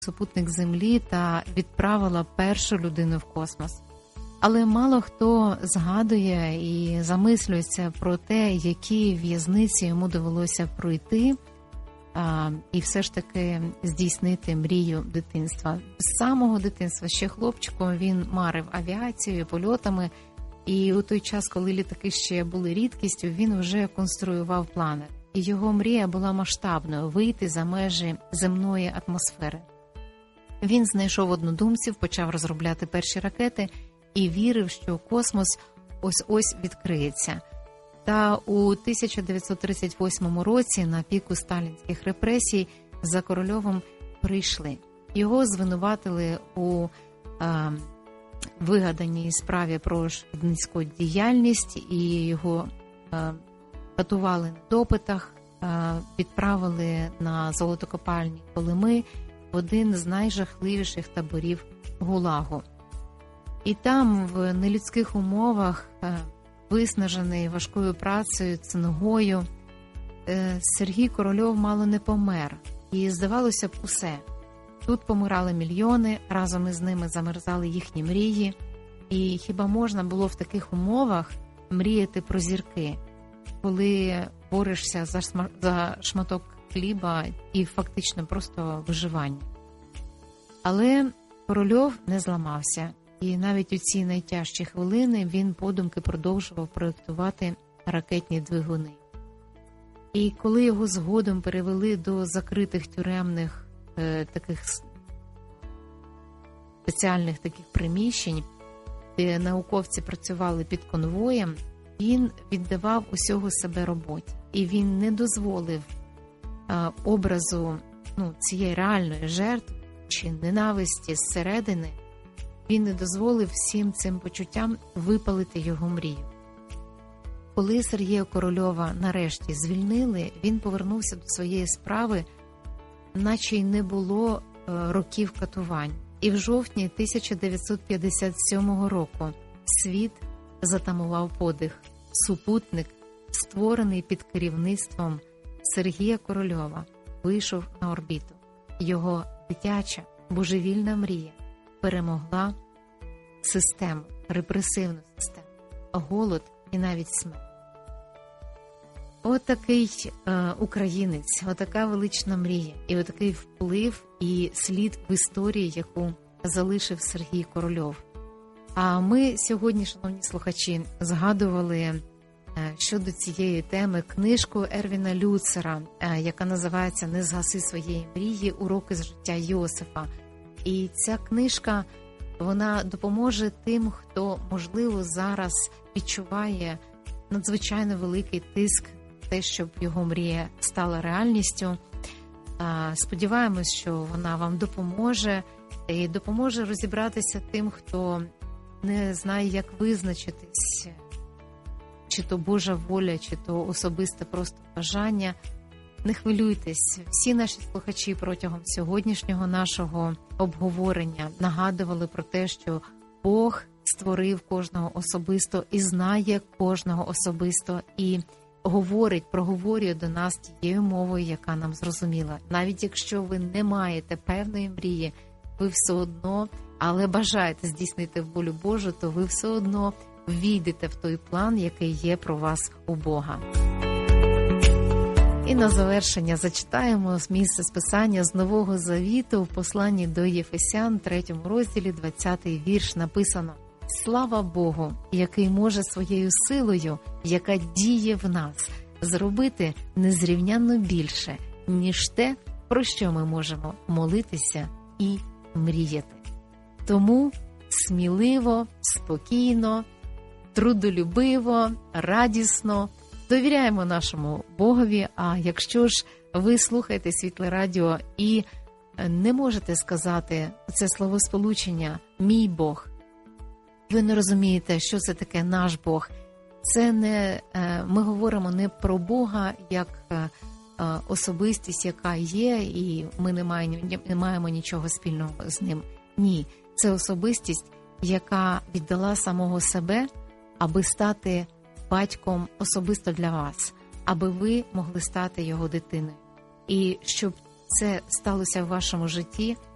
супутник Землі та відправила першу людину в космос. Але мало хто згадує і замислюється про те, які в'язниці йому довелося пройти і все ж таки здійснити мрію дитинства. З самого дитинства, ще хлопчиком, він марив авіацією, польотами, і у той час, коли літаки ще були рідкістю, він вже конструював плани. І його мрія була масштабною – вийти за межі земної атмосфери. Він знайшов однодумців, почав розробляти перші ракети і вірив, що космос ось-ось відкриється. Та у 1938 році, на піку сталінських репресій, за Корольовим прийшли. Його звинуватили у вигаданій справі про шкідницьку діяльність, і його катували на допитах, відправили на золотокопальні Колими в один з найжахливіших таборів ГУЛАГу. І там, в нелюдських умовах, виснажений важкою працею, цингою, Сергій Корольов мало не помер. І здавалося б усе. Тут помирали мільйони, разом із ними замерзали їхні мрії. І хіба можна було в таких умовах мріяти про зірки, коли борешся за шматок хліба і фактично просто виживання? Але Корольов не зламався. І навіть у ці найтяжчі хвилини він подумки продовжував проєктувати ракетні двигуни. І коли його згодом перевели до закритих тюремних таких спеціальних таких приміщень, де науковці працювали під конвоєм, він віддавав усього себе роботі. І він не дозволив образу цієї реальної жертви чи ненависті зсередини, він не дозволив всім цим почуттям випалити його мрію. Коли Сергія Корольова нарешті звільнили, він повернувся до своєї справи, наче й не було років катувань. І в жовтні 1957 року світ затамував подих. Супутник, створений під керівництвом Сергія Корольова, вийшов на орбіту. Його дитяча, божевільна мрія перемогла систему, репресивну систему, голод і навіть смерть. Отакий українець, отака велична мрія, і отакий вплив і слід в історії, яку залишив Сергій Корольов. А ми сьогодні, шановні слухачі, згадували щодо цієї теми книжку Ервіна Люцера, яка називається «Не згаси своєї мрії. Уроки з життя Йосифа». І ця книжка, вона допоможе тим, хто, можливо, зараз відчуває надзвичайно великий тиск, те, щоб його мрія стала реальністю. Сподіваємось, що вона вам допоможе і допоможе розібратися тим, хто не знає, як визначитись, чи то Божа воля, чи то особисте просто бажання. Не хвилюйтесь, всі наші слухачі протягом сьогоднішнього нашого обговорення нагадували про те, що Бог створив кожного особисто і знає кожного особисто, і проговорює до нас тією мовою, яка нам зрозуміла. Навіть якщо ви не маєте певної мрії, ви все одно, але бажаєте здійснити волю Божу, то ви все одно війдете в той план, який є про вас у Бога. І на завершення зачитаємо місце з Писання з Нового Завіту в посланні до Єфесян, 3 розділі, 20-й вірш, написано: «Слава Богу, який може своєю силою, яка діє в нас, зробити незрівнянно більше, ніж те, про що ми можемо молитися і мріяти». Тому сміливо, спокійно, трудолюбиво, радісно довіряємо нашому Богові. А якщо ж ви слухаєте Світле Радіо і не можете сказати це словосполучення «мій Бог», ви не розумієте, що це таке «наш Бог», це не, ми говоримо не про Бога як особистість, яка є, і ми не маємо нічого спільного з ним. Ні, це особистість, яка віддала самого себе, аби стати батьком особисто для вас, аби ви могли стати його дитиною. І щоб це сталося в вашому житті,